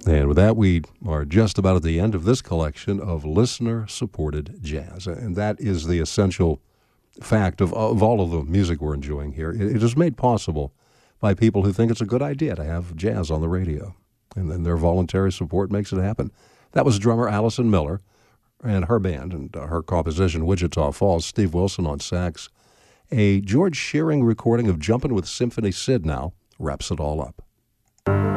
And with that, we are just about at the end of this collection of listener-supported jazz. And that is the essential fact of all of the music we're enjoying here. It is made possible by people who think it's a good idea to have jazz on the radio. And then their voluntary support makes it happen. That was drummer Allison Miller and her band and her composition, Wichita Falls. Steve Wilson on sax. A George Shearing recording of Jumpin' with Symphony Sid now wraps it all up.